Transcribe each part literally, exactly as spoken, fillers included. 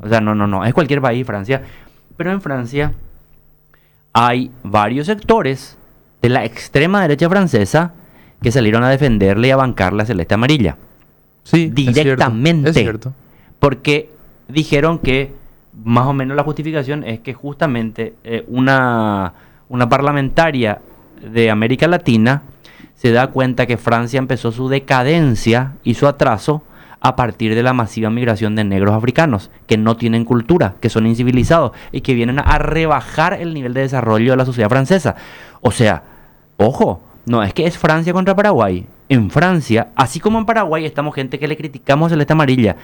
O sea, no, no, no, es cualquier país, Francia. Pero en Francia hay varios sectores de la extrema derecha francesa que salieron a defenderle y a bancar la celeste amarilla. Sí, Directamente. Es cierto, es cierto. Porque dijeron que más o menos la justificación es que justamente eh, una, una parlamentaria de América Latina se da cuenta que Francia empezó su decadencia y su atraso a partir de la masiva migración de negros africanos, que no tienen cultura, que son incivilizados y que vienen a rebajar el nivel de desarrollo de la sociedad francesa. O sea, ojo, no es que es Francia contra Paraguay. En Francia, así como en Paraguay, estamos gente que le criticamos celeste amarilla,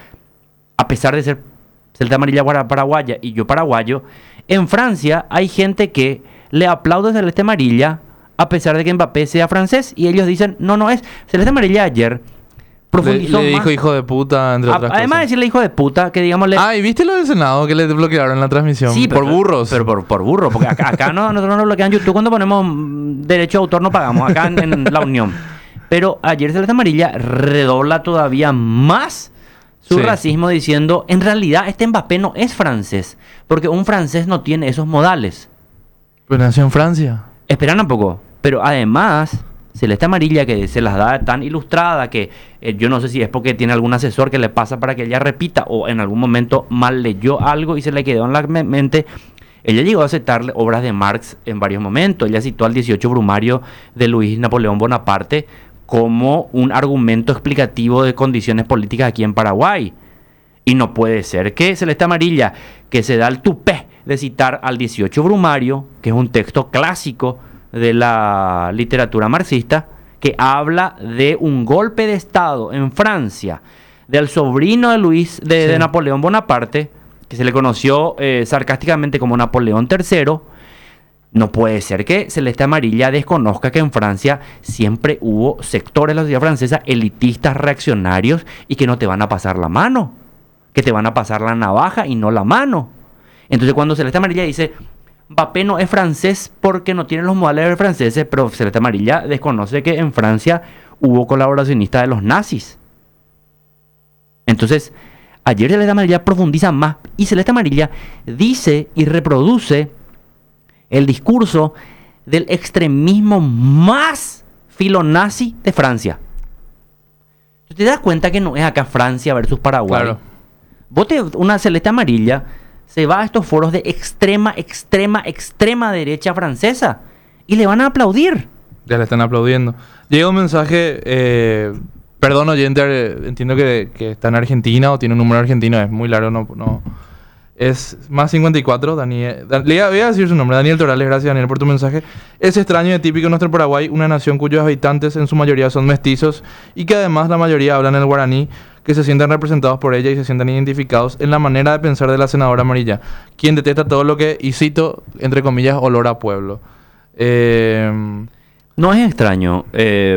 a pesar de ser celeste amarilla paraguaya y yo paraguayo. En Francia hay gente que le aplaude celeste amarilla a pesar de que Mbappé sea francés y ellos dicen, no, no es celeste amarilla ayer. Profundizó Le, le más. dijo hijo de puta, entre A, otras además de cosas. decirle hijo de puta, que digamos... Le... Ah, ¿y viste lo del Senado que le bloquearon la transmisión? Sí, por pero, burros. Pero por, por burro, porque acá, acá no, nosotros nos bloquean YouTube cuando ponemos mm, derecho de autor, no pagamos, acá en, en la Unión. Pero ayer celeste amarilla redobla todavía más su Sí. racismo diciendo, en realidad este Mbappé no es francés, porque un francés no tiene esos modales. Pero nació en Francia. Esperan un poco, pero además... Celeste amarilla que se las da tan ilustrada que eh, yo no sé si es porque tiene algún asesor que le pasa para que ella repita o en algún momento mal leyó algo y se le quedó en la me- mente. Ella llegó a citar obras de Marx en varios momentos. Ella citó al dieciocho Brumario de Luis Napoleón Bonaparte como un argumento explicativo de condiciones políticas aquí en Paraguay. Y no puede ser que Celeste amarilla, que se da el tupé de citar al dieciocho Brumario, que es un texto clásico de la literatura marxista, que habla de un golpe de Estado en Francia del sobrino de Luis de, Sí. de Napoleón Bonaparte, que se le conoció eh, sarcásticamente como Napoleón tercero. No puede ser que Celeste amarilla desconozca que en Francia siempre hubo sectores de la sociedad francesa elitistas, reaccionarios y que no te van a pasar la mano, que te van a pasar la navaja y no la mano. Entonces cuando Celeste amarilla dice Mbappé no es francés porque no tiene los modales franceses, pero celeste amarilla desconoce que en Francia hubo colaboracionistas de los nazis. Entonces, ayer Celeste amarilla profundiza más y Celeste amarilla dice y reproduce el discurso del extremismo más filonazi de Francia. ¿Te das cuenta que no es acá Francia versus Paraguay? Claro. Vos te, una celeste amarilla se va a estos foros de extrema, extrema, extrema derecha francesa y le van a aplaudir. Ya le están aplaudiendo. Llega un mensaje, eh, perdón oyente, eh, entiendo que, que está en Argentina o tiene un número argentino, es muy largo, no... no. Es más cincuenta y cuatro, Daniel. Da, le voy a decir su nombre, Daniel Torales. Gracias, Daniel, por tu mensaje. Es extraño y típico de nuestro Paraguay, una nación cuyos habitantes en su mayoría son mestizos y que además la mayoría hablan el guaraní, que se sientan representados por ella y se sientan identificados en la manera de pensar de la senadora amarilla, quien detesta todo lo que, y cito, entre comillas, olor a pueblo. Eh, No es extraño. Eh,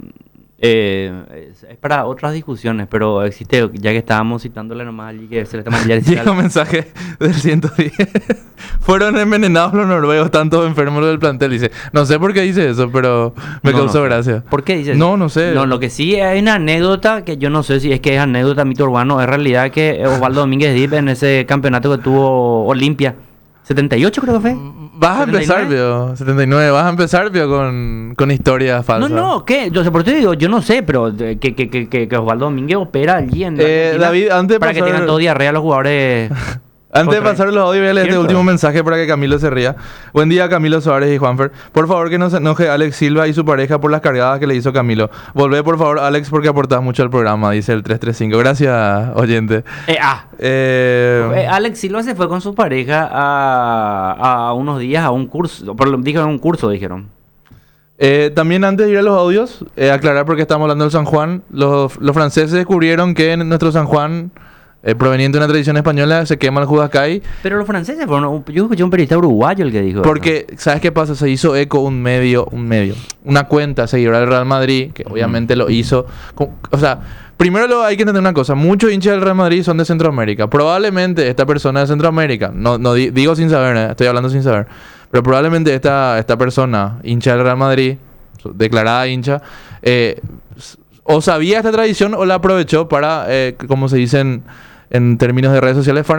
eh, es, es para otras discusiones, pero existe, ya que estábamos citándole nomás allí que Celeste amarilla Llega un mensaje del ciento diez. Fueron envenenados los noruegos, tantos enfermos del plantel. Dice, no sé por qué dice eso, pero me No, causó no sé. gracia. ¿Por qué dices? No, no sé. No, lo que sí hay una anécdota que yo no sé si es que es anécdota, mito urbano, es realidad que Osvaldo Domínguez Dip en ese campeonato que tuvo Olimpia, setenta y ocho creo que fue. Vas a empezar, ¿setenta y nueve? Pio. setenta y nueve. Vas a empezar, Pio, con, con historias falsas. No, no, ¿qué? Yo sé, por eso te digo, yo no sé, pero eh, que, que, que, que, que Osvaldo Domínguez opera allí en Eh, Argentina David, antes de para que pasar- tengan todo diarrea los jugadores. Antes de Otra pasar vez. los audios, voy a leer este ¿Cierto? último mensaje para que Camilo se ría. Buen día, Camilo Suárez y Juanfer. Por favor, que no se enoje Alex Silva y su pareja por las cargadas que le hizo Camilo. Volvé, por favor, Alex, porque aportás mucho al programa, dice el tres tres cinco. Gracias, oyente. Eh, ah, Eh, eh, Alex Silva se fue con su pareja a, a unos días a un curso, por lo dijeron un curso, dijeron. eh, también antes de ir a los audios, eh, aclarar porque estamos hablando del San Juan. Los, los franceses descubrieron que en nuestro San Juan, eh, proveniente de una tradición española, se quema el Judacay. Pero los franceses fueron, un- yo escuché un periodista uruguayo el que dijo Porque, ¿sabes qué pasa? Se hizo eco un medio, un medio, una cuenta seguidora del Real Madrid, que obviamente lo hizo. con- o sea, primero lo, hay que entender una cosa: muchos hinchas del Real Madrid son de Centroamérica. Probablemente esta persona de Centroamérica, no, no di- digo sin saber, eh, estoy hablando sin saber, pero probablemente esta, esta persona, hincha del Real Madrid, su- declarada hincha, eh, s- o sabía esta tradición o la aprovechó para, eh, como se dice en, en términos de redes sociales,